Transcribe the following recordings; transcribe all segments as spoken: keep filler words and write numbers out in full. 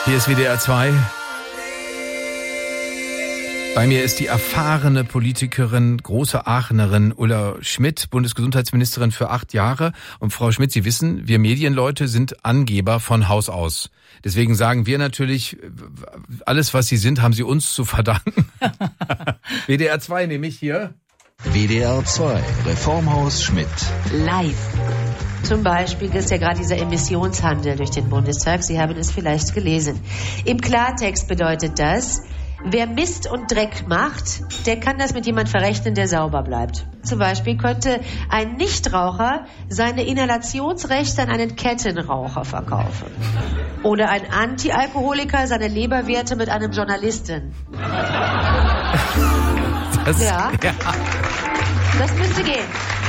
Hier ist W D R zwei. Bei mir ist die erfahrene Politikerin, große Aachenerin Ulla Schmidt, Bundesgesundheitsministerin für acht Jahre. Und Frau Schmidt, Sie wissen, wir Medienleute sind Angeber von Haus aus. Deswegen sagen wir natürlich, alles, was Sie sind, haben Sie uns zu verdanken. W D R zwei nehme ich hier. W D R zwei, Reformhaus Schmidt. Live. Zum Beispiel ist ja gerade dieser Emissionshandel durch den Bundestag. Sie haben es vielleicht gelesen. Im Klartext bedeutet das, wer Mist und Dreck macht, der kann das mit jemand verrechnen, der sauber bleibt. Zum Beispiel könnte ein Nichtraucher seine Inhalationsrechte an einen Kettenraucher verkaufen. Oder ein Antialkoholiker seine Leberwerte mit einem Journalisten. Das, ja. ja. Das müsste gehen.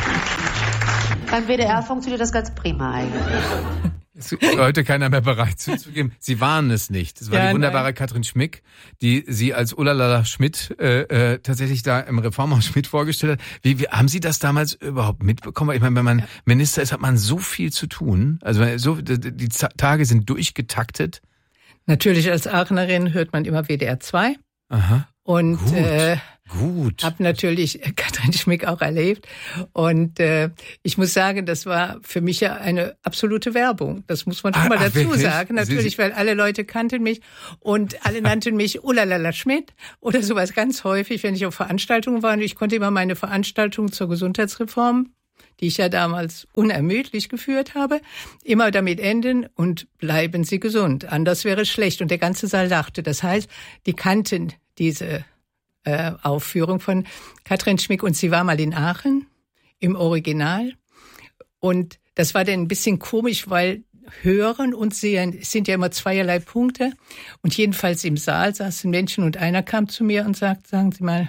Beim W D R funktioniert das ganz prima eigentlich. Es ist heute keiner mehr bereit zuzugeben. Sie waren es nicht. Es war ja, die wunderbare nein. Katrin Schmick, die Sie als Ulalala Schmidt äh, äh, tatsächlich da im Reformhaus Schmidt vorgestellt hat. Wie, wie haben Sie das damals überhaupt mitbekommen? Ich meine, wenn man Minister ist, hat man so viel zu tun. Also so die, die Tage sind durchgetaktet. Natürlich als Aachenerin hört man immer W D R zwei. Aha. Und Gut. äh, Gut. habe natürlich Katrin Schmick auch erlebt. Und äh, ich muss sagen, das war für mich ja eine absolute Werbung. Das muss man schon ah, mal dazu wirklich? sagen. Natürlich, weil alle Leute kannten mich und alle nannten mich Ulalala Schmidt oder sowas ganz häufig, wenn ich auf Veranstaltungen war. Und ich konnte immer meine Veranstaltungen zur Gesundheitsreform, die ich ja damals unermüdlich geführt habe, immer damit enden und bleiben Sie gesund. Anders wäre es schlecht. Und der ganze Saal lachte. Das heißt, die kannten diese äh, Aufführung von Katrin Schmick und sie war mal in Aachen im Original. Und das war dann ein bisschen komisch, weil Hören und Sehen sind ja immer zweierlei Punkte. Und jedenfalls im Saal saßen Menschen und einer kam zu mir und sagt, sagen Sie mal,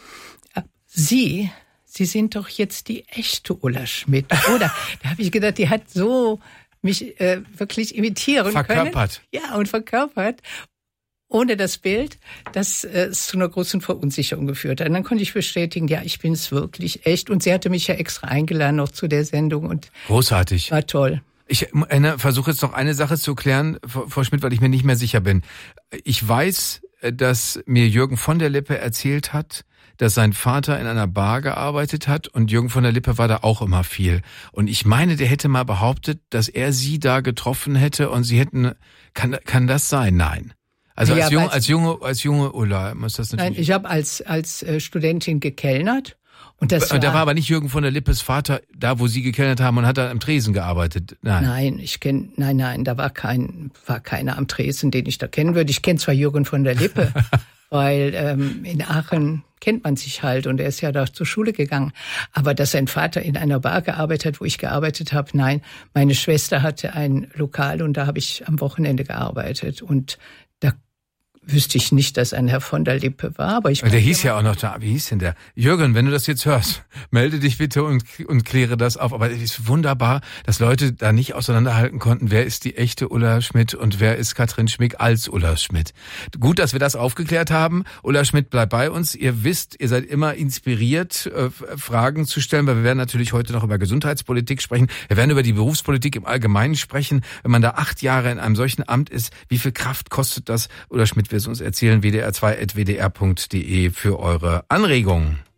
Sie... Sie sind doch jetzt die echte Ulla Schmidt, oder? Da habe ich gedacht, die hat so mich äh, wirklich imitieren verkörpert. können. Ja, und verkörpert. Ohne das Bild, das äh, es zu einer großen Verunsicherung geführt hat. Und dann konnte ich bestätigen, ja, ich bin es wirklich echt. Und sie hatte mich ja extra eingeladen noch zu der Sendung. Und großartig. War toll. Ich äh, versuche jetzt noch eine Sache zu klären, Frau Schmidt, weil ich mir nicht mehr sicher bin. Ich weiß, dass mir Jürgen von der Lippe erzählt hat, dass sein Vater in einer Bar gearbeitet hat und Jürgen von der Lippe war da auch immer viel. Und ich meine, der hätte mal behauptet, dass er sie da getroffen hätte und sie hätten, kann kann das sein? Nein. Also ja, als, junge, als junge als junge Ulla muss das natürlich... Nein, ich habe als als Studentin gekellnert. Und das da war, war aber nicht Jürgen von der Lippes Vater da, wo Sie gekellnert haben und hat da am Tresen gearbeitet. Nein, nein, ich kenne, nein, nein, da war kein, war keiner am Tresen, den ich da kennen würde. Ich kenne zwar Jürgen von der Lippe, weil ähm, in Aachen kennt man sich halt und er ist ja da zur Schule gegangen. Aber dass sein Vater in einer Bar gearbeitet hat, wo ich gearbeitet habe, nein. Meine Schwester hatte ein Lokal und da habe ich am Wochenende gearbeitet und da wüsste ich nicht, dass ein Herr von der Lippe war, aber ich... Der hieß ja auch noch da, wie hieß denn der? Jürgen, wenn du das jetzt hörst, melde dich bitte und, und kläre das auf. Aber es ist wunderbar, dass Leute da nicht auseinanderhalten konnten, wer ist die echte Ulla Schmidt und wer ist Katrin Schmick als Ulla Schmidt. Gut, dass wir das aufgeklärt haben. Ulla Schmidt bleibt bei uns. Ihr wisst, ihr seid immer inspiriert, äh, Fragen zu stellen, weil wir werden natürlich heute noch über Gesundheitspolitik sprechen. Wir werden über die Berufspolitik im Allgemeinen sprechen. Wenn man da acht Jahre in einem solchen Amt ist, wie viel Kraft kostet das? Ulla Schmidt, wir uns erzählen, w d r zwei at w d r punkt d e für eure Anregungen.